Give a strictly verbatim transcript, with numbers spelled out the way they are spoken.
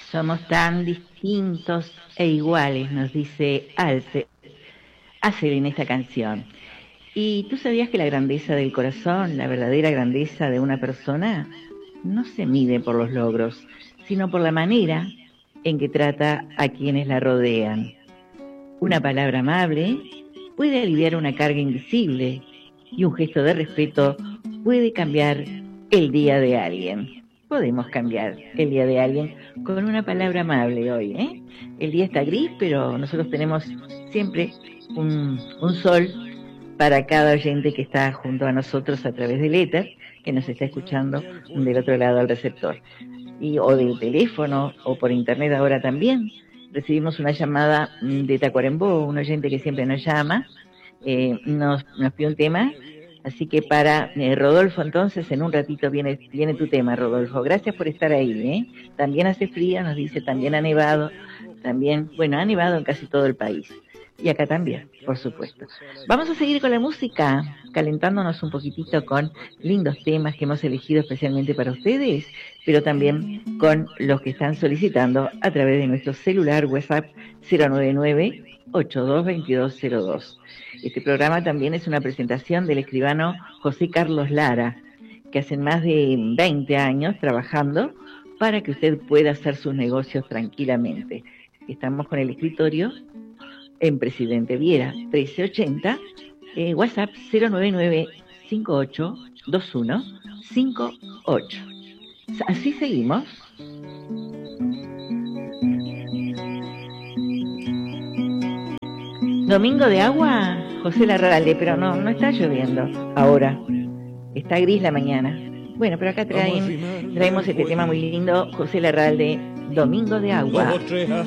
Somos tan distintos e iguales, nos dice Alce, Hacer en esta canción. ¿Y tú sabías que la grandeza del corazón, la verdadera grandeza de una persona, no se mide por los logros, sino por la manera en que trata a quienes la rodean? Una palabra amable puede aliviar una carga invisible y un gesto de respeto puede cambiar el día de alguien. Podemos cambiar el día de alguien con una palabra amable hoy, ¿eh? El día está gris, pero nosotros tenemos siempre un, un sol para cada oyente que está junto a nosotros a través del éter, que nos está escuchando del otro lado del receptor, y, o del teléfono, o por internet ahora también. Recibimos una llamada de Tacuarembó, un oyente que siempre nos llama, eh, nos, nos pide un tema. Así que para eh, Rodolfo, entonces, en un ratito viene, viene tu tema, Rodolfo. Gracias por estar ahí, ¿eh? También hace frío, nos dice, también ha nevado, también, bueno, ha nevado en casi todo el país. Y acá también, por supuesto. Vamos a seguir con la música, calentándonos un poquitito con lindos temas que hemos elegido especialmente para ustedes, pero también con los que están solicitando a través de nuestro celular WhatsApp cero nueve nueve, ocho dos dos dos cero dos. Este programa también es una presentación del escribano José Carlos Lara, que hace más de veinte años trabajando para que usted pueda hacer sus negocios tranquilamente. Estamos con el escritorio en Presidente Viera, trece ochenta, eh, WhatsApp cero nueve nueve, cinco ocho dos uno cinco ocho. Así seguimos. Domingo de agua, José Larralde, pero no, no está lloviendo ahora. Está gris la mañana. Bueno, pero acá traen, traemos este tema muy lindo, José Larralde, Domingo de agua.